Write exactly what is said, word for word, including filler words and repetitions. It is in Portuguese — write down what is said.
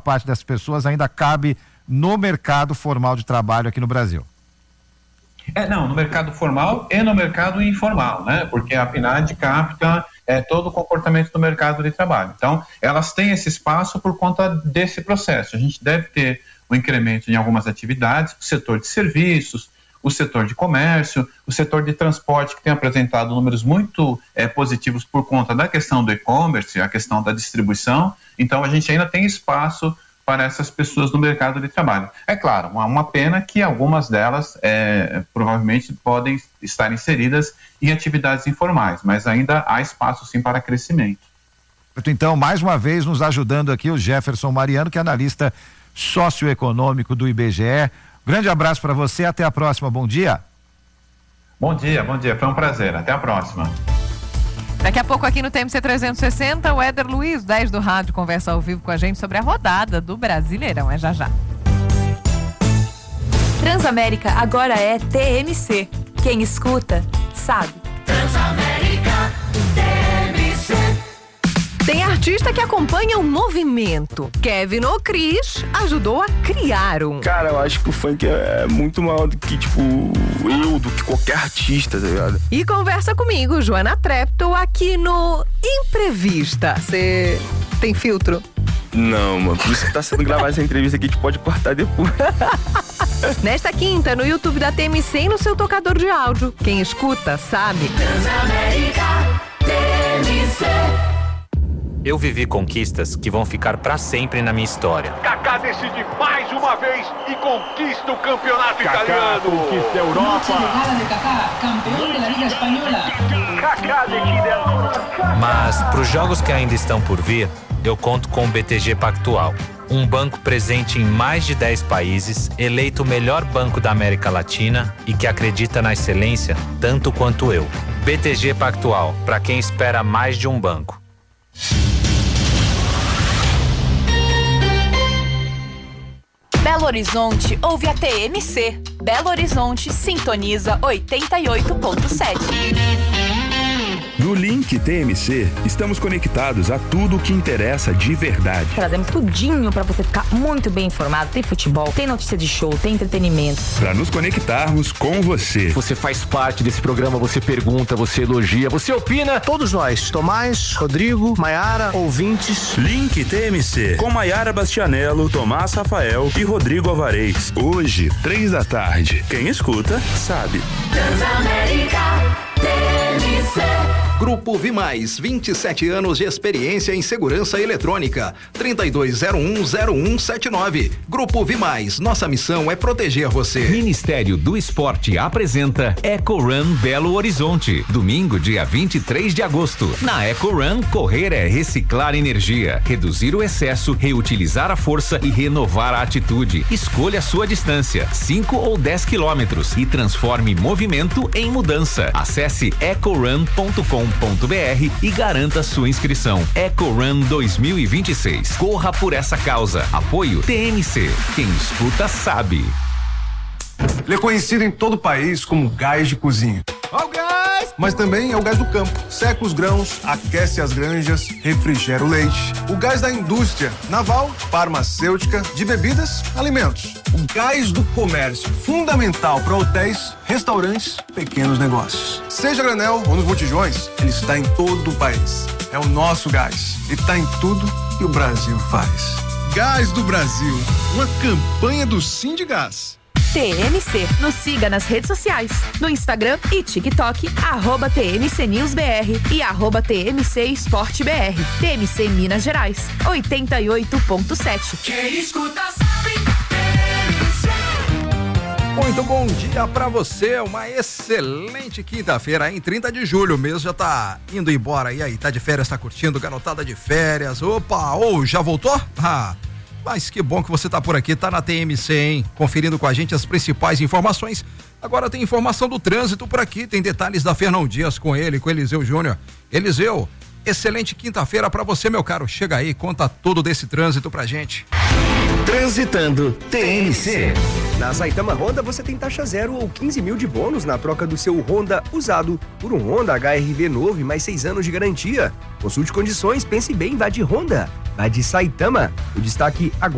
parte dessas pessoas ainda cabe no mercado formal de trabalho aqui no Brasil. É, não, no mercado formal e no mercado informal, né? Porque a PNAD capta é, todo o comportamento do mercado de trabalho. Então, elas têm esse espaço por conta desse processo. A gente deve ter um incremento em algumas atividades, o setor de serviços, o setor de comércio, o setor de transporte, que tem apresentado números muito é, positivos por conta da questão do e-commerce, a questão da distribuição. Então, a gente ainda tem espaço para essas pessoas no mercado de trabalho. É claro, uma, uma pena que algumas delas é, provavelmente podem estar inseridas em atividades informais, mas ainda há espaço sim para crescimento. Então, mais uma vez, nos ajudando aqui o Jefferson Mariano, que é analista socioeconômico do I B G E. Grande abraço para você, até a próxima, bom dia. Bom dia, bom dia, foi um prazer, até a próxima. Daqui a pouco aqui no T M C trezentos e sessenta, o Éder Luiz, dez do rádio, conversa ao vivo com a gente sobre a rodada do Brasileirão. É já já. Transamérica agora é T M C. Quem escuta, sabe. Transamérica T M C. Tem artista que acompanha o movimento. Kevin O'Cris ajudou a criar um. Cara, eu acho que o funk é muito maior do que, tipo, eu, do que qualquer artista, tá ligado? E conversa comigo, Joana Treptow, aqui no Imprevista. Você tem filtro? Não, mano, por isso que tá sendo gravada essa entrevista aqui, a gente pode cortar depois. Nesta quinta, no YouTube da T M C e no seu tocador de áudio. Quem escuta, sabe. Transamérica T M C. Eu vivi conquistas que vão ficar pra sempre na minha história. Kaká decide mais uma vez e conquista o campeonato Kaká italiano. Conquista a Europa. Kaká, campeão da Liga Espanhola. Kaká decide. Mas pros jogos que ainda estão por vir, eu conto com o B T G Pactual. Um banco presente em mais de dez países, eleito o melhor banco da América Latina e que acredita na excelência tanto quanto eu. B T G Pactual, para quem espera mais de um banco. Belo Horizonte ouve a T M C. Belo Horizonte sintoniza oitenta e oito ponto sete. No Link T M C, estamos conectados a tudo o que interessa de verdade. Trazemos tudinho para você ficar muito bem informado. Tem futebol, tem notícia de show, tem entretenimento. Para nos conectarmos com você. Você faz parte desse programa, você pergunta, você elogia, você opina. Todos nós, Tomás, Rodrigo, Maiara, ouvintes. Link T M C, com Maiara Bastianello, Tomás Rafael e Rodrigo Alvarez. Hoje, três da tarde. Quem escuta, sabe. Transamérica T M C. Grupo Vimais, vinte e sete anos de experiência em segurança eletrônica. trinta e dois zero um zero um sete nove. Grupo Vimais, nossa missão é proteger você. Ministério do Esporte apresenta Eco Run Belo Horizonte. Domingo, dia vinte e três de agosto. Na Eco Run, correr é reciclar energia, reduzir o excesso, reutilizar a força e renovar a atitude. Escolha a sua distância, cinco ou dez quilômetros, e transforme movimento em mudança. Acesse eco run ponto com ponto b r e garanta sua inscrição. Eco Run dois mil e vinte e seis. Corra por essa causa. Apoio T M C. Quem escuta sabe. Ele é conhecido em todo o país como gás de cozinha. Ó o gás! Mas também é o gás do campo. Seca os grãos, aquece as granjas, refrigera o leite. O gás da indústria naval, farmacêutica, de bebidas, alimentos. O gás do comércio, fundamental para hotéis, restaurantes, pequenos negócios. Seja granel ou nos botijões, ele está em todo o país. É o nosso gás. E está em tudo que o Brasil faz. Gás do Brasil, uma campanha do Sindigás. T M C. Nos siga nas redes sociais, no Instagram e TikTok, arroba T M C News B R e arroba T M C Esporte B R. T M C Minas Gerais, oitenta e oito ponto sete. Quem escuta sabe, T M C. Muito bom dia pra você, uma excelente quinta-feira, em trinta de julho, o mês já tá indo embora. E aí, tá de férias, tá curtindo, garotada de férias? Opa, ou oh, já voltou? Ah, mas que bom que você tá por aqui, tá na T M C, hein? Conferindo com a gente as principais informações. Agora tem informação do trânsito por aqui, tem detalhes da Fernão Dias com ele, com Eliseu Júnior. Eliseu, excelente quinta-feira pra você, meu caro. Chega aí, conta tudo desse trânsito pra gente. Transitando T M C. Na Saitama Honda você tem taxa zero ou quinze mil de bônus na troca do seu Honda usado por um Honda H R V novo e mais seis anos de garantia. Consulte condições, pense bem, vá de Honda, vá de Saitama. O destaque agora.